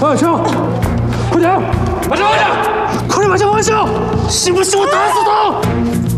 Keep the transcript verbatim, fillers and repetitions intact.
放下枪，快点！ 把枪放下！ 快点把枪放下！信不信我打死他？